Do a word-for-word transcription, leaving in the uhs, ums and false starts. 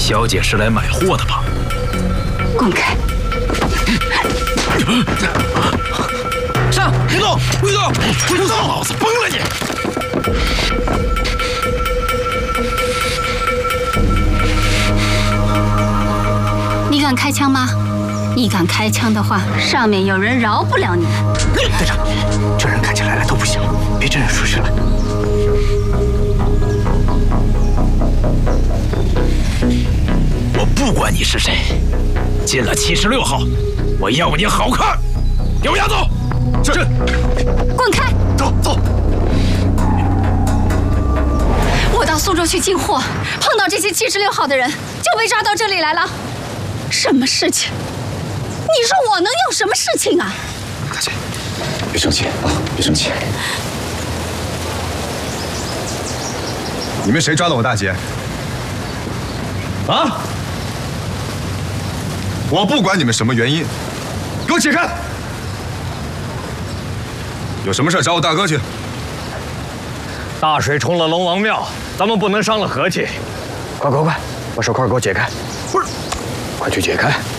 小姐是来买货的吧？ 滚开！ 上，别动，别动，别动！老子崩了你！ 你敢开枪吗？你敢开枪的话，上面有人饶不了你们。 队长，这人看起来来头不小，别真惹出事来。 我不管你是谁，进了七十六号，我要你好看！给我押走！ 是。 滚开！ 走走。 我到苏州去进货，碰到这些七十六号的人，就被抓到这里来了。什么事情？你说我能有什么事情啊？ 大姐，别生气啊，别生气。 你们谁抓的我大姐？啊！我不管你们什么原因，给我解开！有什么事找我大哥去。 大水冲了龙王庙，咱们不能伤了和气。快快快，把手铐给我解开！不是，快去解开！